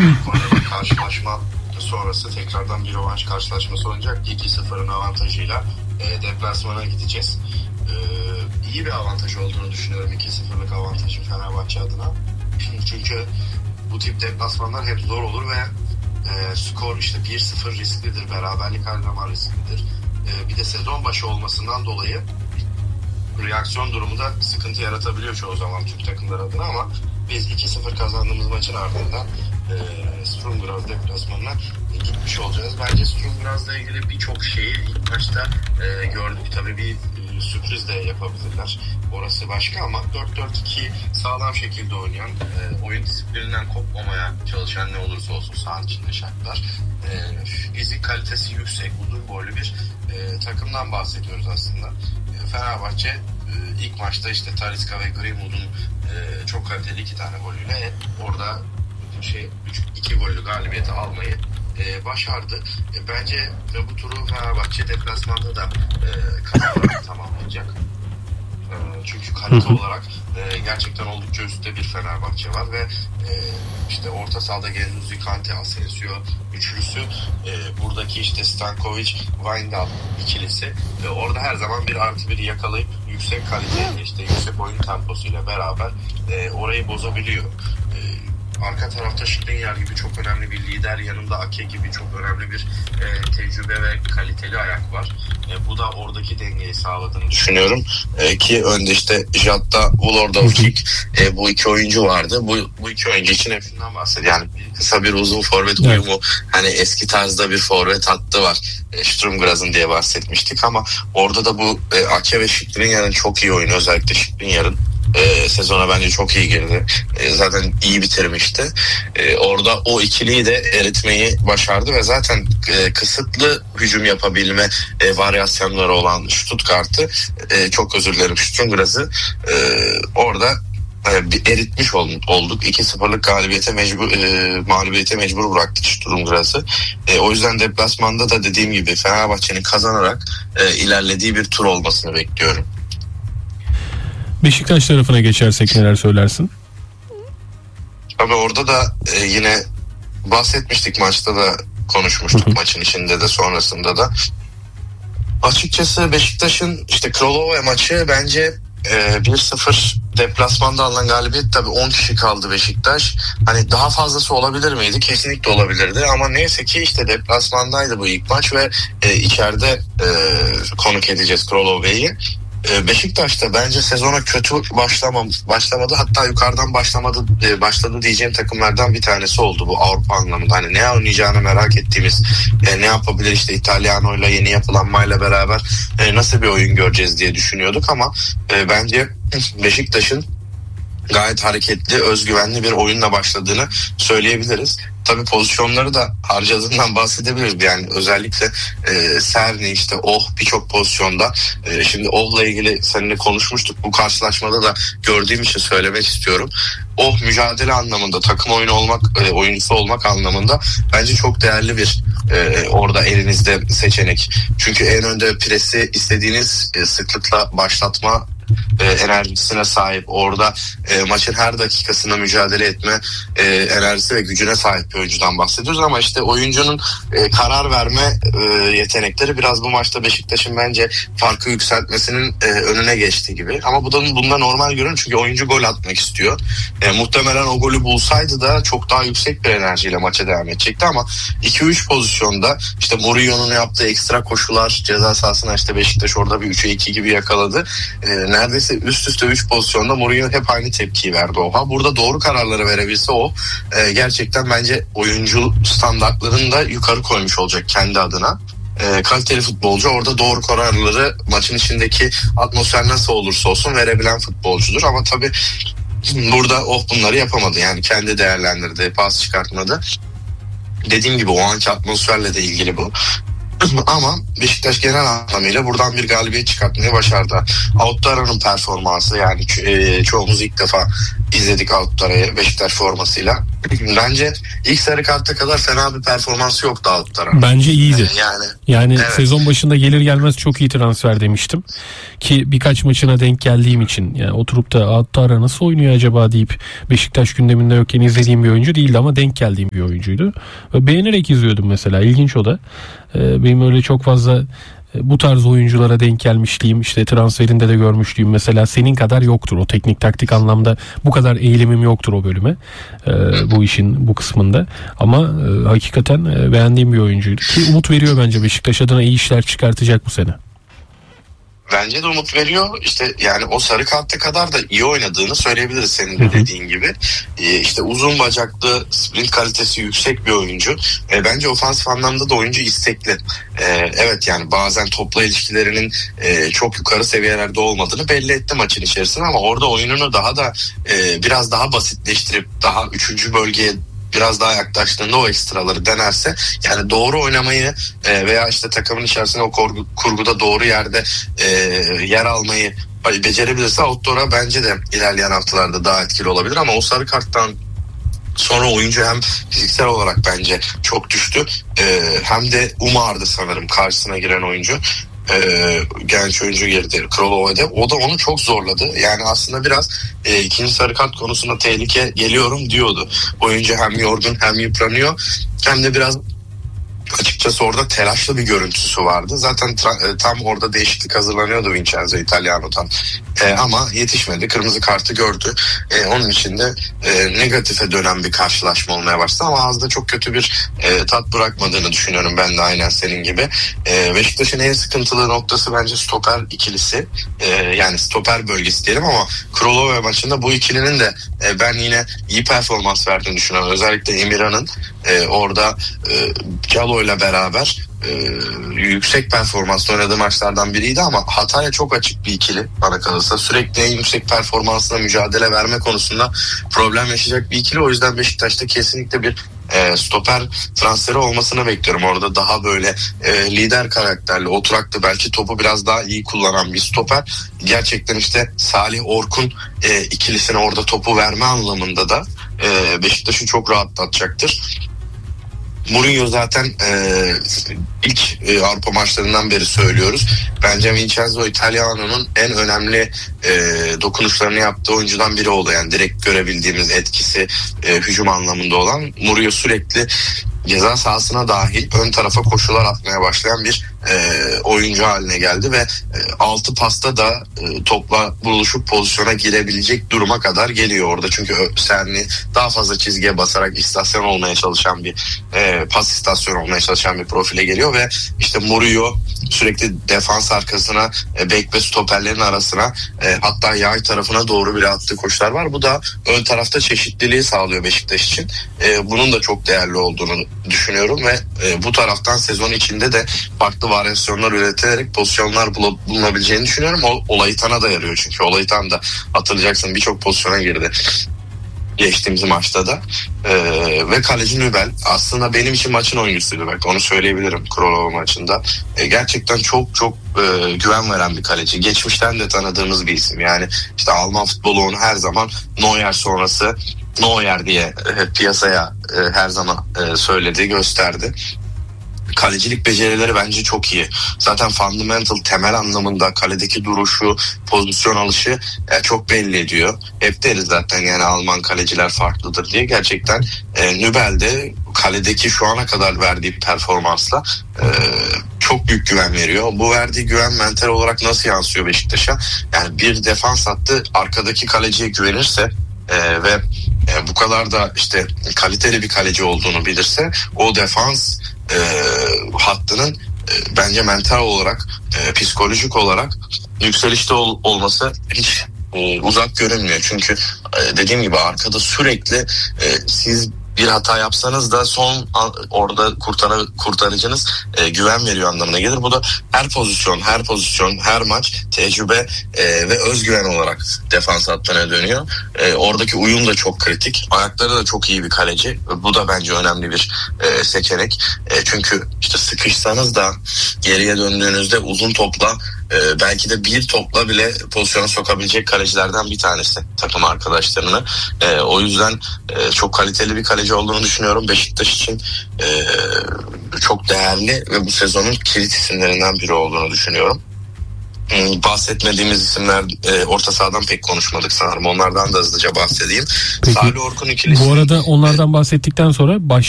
oynanan karşılaşma sonrası tekrardan bir rövanş karşılaşması oynayacak. 2-0'ın avantajıyla deplasmana gideceğiz. İyi bir avantaj olduğunu düşünüyorum 2-0'lık avantajın Fenerbahçe adına. Çünkü bu tip deplasmanlar hep zor olur ve skor işte 1-0 risklidir, beraberlik her zaman risklidir. Bir de sezon başı olmasından dolayı reaksiyon durumu da sıkıntı yaratabiliyor çoğu zaman Türk takımlar adına, ama biz 2-0 kazandığımız maçın ardından Sturm Graz deplasmanına gitmiş olacağız. Bence Sturm Graz'la ilgili birçok şeyi ilk başta gördük. Tabii bir sürpriz de yapabilirler. Orası başka, ama 4-4-2 sağlam şekilde oynayan, oyun disiplininden kopmamaya çalışan, ne olursa olsun saha içinde şartlar. Fizik kalitesi yüksek, uzun boylu bir takımdan bahsediyoruz aslında. Fenerbahçe ilk maçta işte Talisca ve Greenwood'un çok kaliteli 2 tane golüyle orada 2 gollü galibiyeti almayı başardı. Bence bu turu Fenerbahçe deplasmanda da kazanarak tamamlayacak. Çünkü kalite olarak gerçekten oldukça üstte bir Fenerbahçe var ve işte orta sahada Guendouzi, Kante, Asensio üçlüsü, buradaki işte Stankovic, Wijndal ikilisi orada her zaman bir artı biri yakalayıp yüksek kalite, işte yüksek oyun temposuyla beraber orayı bozabiliyor. Arka tarafta Skriniar gibi çok önemli bir lider, yanında Ake gibi çok önemli bir tecrübe ve kaliteli ayak var. Bu da oradaki dengeyi sağladığını düşünüyorum. Ki önde işte Jatta, Ulordovçik, bu iki oyuncu vardı. Bu iki oyuncu için hep şundan bahsediyor. Yani kısa bir uzun forvet uyumu, hani eski tarzda bir forvet hattı var. Sturm Graz'ın diye bahsetmiştik, ama orada da bu Ake ve Skriniar'ın çok iyi oyunu, özellikle Skriniar'ın sezona bence çok iyi girdi. Zaten iyi bitirmişti. Orada o ikiliyi de eritmeyi başardı ve zaten kısıtlı hücum yapabilme varyasyonları olan Stuttgart'ı, çok özür dilerim, Sturm Graz'ı orada bir eritmiş olduk. 2-0'lık mağlubiyete mecbur bıraktık Sturm Graz'ı. O yüzden deplasmanda da dediğim gibi Fenerbahçe'nin kazanarak ilerlediği bir tur olmasını bekliyorum. Beşiktaş tarafına geçersek neler söylersin? Abi orada da yine bahsetmiştik, maçta da konuşmuştuk, maçın içinde de sonrasında da. Açıkçası Beşiktaş'ın işte Kralova maçı bence 1-0 deplasmanda alınan galibiyet, tabii 10 kişi kaldı Beşiktaş. Hani daha fazlası olabilir miydi? Kesinlikle olabilirdi, ama neyse ki işte deplasmandaydı bu ilk maç ve içeride konuk edeceğiz Kralova'yı. Beşiktaş'ta bence sezona kötü başlamadı, hatta yukarıdan başladı diyeceğim takımlardan bir tanesi oldu bu Avrupa anlamında. Hani ne oynayacağını merak ettiğimiz, ne yapabilir işte Italiano'yla, yeni yapılanmayla beraber nasıl bir oyun göreceğiz diye düşünüyorduk, ama bence Beşiktaş'ın gayet hareketli, özgüvenli bir oyunla başladığını söyleyebiliriz. Tabii pozisyonları da harcadığından bahsedebiliriz. Yani özellikle Serni, işte birçok pozisyonda. Şimdi Oh'la ilgili seninle konuşmuştuk. Bu karşılaşmada da gördüğüm için söylemek istiyorum. Mücadele anlamında, takım oyuncusu olmak anlamında bence çok değerli bir orada elinizde seçenek. Çünkü en önde presi istediğiniz sıklıkla başlatma enerjisine sahip, orada maçın her dakikasında mücadele etme enerjisi ve gücüne sahip bir oyuncudan bahsediyoruz, ama işte oyuncunun karar verme yetenekleri biraz bu maçta Beşiktaş'ın bence farkı yükseltmesinin önüne geçti gibi. Ama bunda normal görünüyor, çünkü oyuncu gol atmak istiyor. Muhtemelen o golü bulsaydı da çok daha yüksek bir enerjiyle maça devam edecekti, ama 2-3 pozisyonda işte Mourinho'nun yaptığı ekstra koşular ceza sahasına, işte Beşiktaş orada bir 3'e 2 gibi yakaladı. Neredeyse üst üste 3 pozisyonda Mourinho hep aynı tepkiyi verdi Oha. Burada doğru kararları verebilse gerçekten bence oyuncu standartlarını da yukarı koymuş olacak kendi adına. Kaliteli futbolcu, orada doğru kararları, maçın içindeki atmosfer nasıl olursa olsun verebilen futbolcudur, ama tabii burada bunları yapamadı. Yani kendi değerlendirdi, pas çıkartmadı. Dediğim gibi o anki atmosferle de ilgili bu. Ama Beşiktaş genel anlamıyla buradan bir galibiyet çıkartmayı başardı. Outara'nın performansı, yani çoğumuz ilk defa izledik Altutara'yı Beşiktaş formasıyla. Bence ilk sarı karta kadar fena bir performansı yoktu Altutar'a. Bence iyiydi. Yani evet. Sezon başında gelir gelmez çok iyi transfer demiştim. Ki birkaç maçına denk geldiğim için yani oturup da Altutara nasıl oynuyor acaba deyip Beşiktaş gündeminde yokken izlediğim bir oyuncu değildi ama denk geldiğim bir oyuncuydu. Ve beğenerek izliyordum mesela. İlginç o da. Benim öyle çok fazla bu tarz oyunculara denk gelmişliğim, işte transferinde de görmüşlüğüm mesela senin kadar yoktur. O teknik taktik anlamda bu kadar eğilimim yoktur o bölüme. Bu işin bu kısmında. Ama hakikaten beğendiğim bir oyuncuydu. Ki umut veriyor bence, Beşiktaş adına iyi işler çıkartacak bu sene. Bence de umut veriyor. İşte yani o sarı kartta kadar da iyi oynadığını söyleyebiliriz senin de dediğin gibi. İşte uzun bacaklı, sprint kalitesi yüksek bir oyuncu. Bence ofansif anlamda da oyuncu istekli. Evet yani bazen topla ilişkilerinin çok yukarı seviyelerde olmadığını belli etti maçın içerisinde ama orada oyununu daha da biraz daha basitleştirip daha 3. bölgeye biraz daha yaklaştığında o ekstraları denerse, yani doğru oynamayı veya işte takımın içerisinde o kurguda doğru yerde yer almayı becerebilirse Outdoor'a bence de ilerleyen haftalarda daha etkili olabilir ama o sarı karttan sonra oyuncu hem fiziksel olarak bence çok düştü hem de umardı sanırım karşısına giren oyuncu. Genç oyuncu girdi Krolova'da, o da onu çok zorladı. Yani aslında biraz ikinci sarı kart konusunda tehlike geliyorum diyordu. Oyuncu hem yorgun hem yıpranıyor hem de biraz açıkçası orada telaşlı bir görüntüsü vardı. Zaten tam orada değişiklik hazırlanıyordu Vincenzo Italiano'dan. Ama yetişmedi. Kırmızı kartı gördü. Onun için de negatife dönen bir karşılaşma olmaya başladı. Ama ağızda çok kötü bir tat bırakmadığını düşünüyorum ben de aynen senin gibi. Beşiktaş'ın en sıkıntılı noktası bence stoper ikilisi. Yani stoper bölgesi diyelim ama Krolova maçında bu ikilinin de ben yine iyi performans verdiğini düşünüyorum. Özellikle Emirhan'ın orada Calo ile beraber yüksek performansla oynadığı maçlardan biriydi ama hataya çok açık bir ikili bana kalırsa. Sürekli en yüksek performansla mücadele verme konusunda problem yaşayacak bir ikili. O yüzden Beşiktaş'ta kesinlikle bir stoper transferi olmasını bekliyorum. Orada daha böyle lider karakterli, oturaklı, belki topu biraz daha iyi kullanan bir stoper. Gerçekten işte Salih Orkun ikilisine orada topu verme anlamında da Beşiktaş'ı çok rahatlatacaktır. Mourinho zaten ilk Avrupa maçlarından beri söylüyoruz. Bence Vincenzo Italiano'nun en önemli dokunuşlarını yaptığı oyuncudan biri oldu. Yani direkt görebildiğimiz etkisi hücum anlamında olan. Mourinho sürekli ceza sahasına dahil ön tarafa koşular atmaya başlayan bir oyuncu haline geldi ve 6 pasta da topla buluşup pozisyona girebilecek duruma kadar geliyor orada. Çünkü Serni daha fazla çizgiye basarak istasyon olmaya çalışan bir pas istasyonu olmaya çalışan bir profile geliyor ve işte Mourinho sürekli defans arkasına, bek ve stoperlerin arasına, hatta yay tarafına doğru bile attığı koşular var. Bu da ön tarafta çeşitliliği sağlıyor Beşiktaş için. Bunun da çok değerli olduğunu düşünüyorum ve bu taraftan sezon içinde de farklı varyasyonlar üretilerek pozisyonlar bulunabileceğini düşünüyorum. Olaytan'a da yarıyor çünkü Olaytan da hatırlayacaksın birçok pozisyona girdi geçtiğimiz maçta da. Ve kaleci Nübel aslında benim için maçın oyuncusuydu, bak onu söyleyebilirim Krolova maçında. Gerçekten çok güven veren bir kaleci. Geçmişten de tanıdığımız bir isim. Yani işte Alman futbolu onu her zaman Neuer sonrası Neuer diye piyasaya her zaman söyledi, gösterdi. Kalecilik becerileri bence çok iyi. Zaten fundamental, temel anlamında kaledeki duruşu, pozisyon alışı çok belli ediyor. Hep deriz zaten yani Alman kaleciler farklıdır diye. Gerçekten Nübel de kaledeki şu ana kadar verdiği performansla çok büyük güven veriyor. Bu verdiği güven mental olarak nasıl yansıyor Beşiktaş'a? Yani bir defans hattı arkadaki kaleciye güvenirse ve bu kadar da işte kaliteli bir kaleci olduğunu bilirse o defans hattının bence mental olarak, psikolojik olarak yükselişte olması hiç uzak görünmüyor. Çünkü dediğim gibi arkada sürekli siz bir hata yapsanız da son orada kurtarıcınız güven veriyor anlamına gelir. Bu da her pozisyon, her maç tecrübe ve özgüven olarak defans hattına dönüyor. Oradaki uyum da çok kritik. Ayakları da çok iyi bir kaleci. Bu da bence önemli bir seçenek. Çünkü işte sıkışsanız da geriye döndüğünüzde uzun topla Belki de bir topla bile pozisyona sokabilecek kalecilerden bir tanesi takım arkadaşlarını. O yüzden çok kaliteli bir kaleci olduğunu düşünüyorum. Beşiktaş için çok değerli ve bu sezonun kilit isimlerinden biri olduğunu düşünüyorum. Bahsetmediğimiz isimler orta sahadan pek konuşmadık sanırım. Onlardan da hızlıca bahsedeyim. Peki, Salih Orkun ikilisi. Bu arada onlardan bahsettikten sonra